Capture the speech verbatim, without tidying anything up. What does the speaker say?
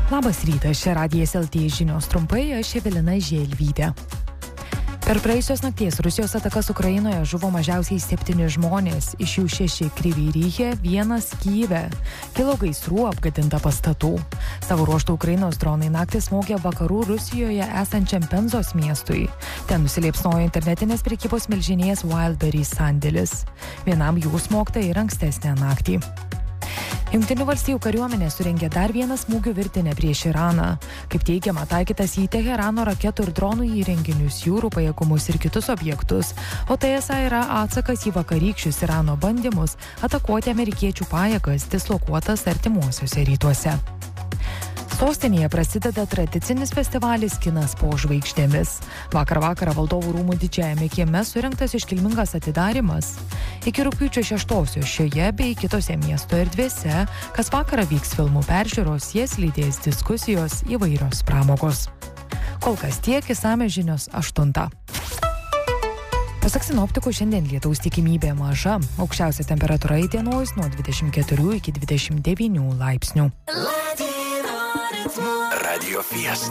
Labas rytas, čia Radijas L T žinios trumpai, aš Evelina Želvytė. Per praėjusios nakties Rusijos atakas Ukrainoje žuvo mažiausiai septyni žmonės, iš jų šeši Kryvyj Rihe, vienas Kyjive. Kilo gaisrų, apgadinta pastatų. Savo ruožtu Ukrainos dronai naktį smogė vakarų Rusijoje esančiam Penzos miestui. Ten nusiliepsnojo internetinės prekybos milžinės Wildberries sandėlis. Vienam jų smogta ir ankstesnę naktį. Jungtinių valstijų kariuomenė surengė dar vieną smūgių virtinę prieš Iraną. Kaip teigiama, taikytas į Teherano raketų ir dronų įrenginius, jūrų pajėgumus ir kitus objektus, o tai esą yra atsakas į vakarykščius Irano bandymus atakuoti amerikiečių pajėgas dislokuotas artimuosiuose rytuose. Sostinėje prasideda tradicinis festivalis Kinas po žvaigždėmis. Vakar vakarą Valdovų rūmų didžiajame kieme surengtas iškilmingas atidarymas. Iki rugpjūčio šeštosios šioje bei kitose miesto erdvėse, kas vakarą vyks filmų peržiūros, jas lydės diskusijos, įvairios pramogos. Kol kas tiek, išsamios žinios aštuntą. Pasak sinoptikų, šiandien lietaus tikimybė maža. Aukščiausia temperatūra įdienojus nuo dvidešimt keturių iki dvidešimt devynių laipsnių. Radio Fiesta.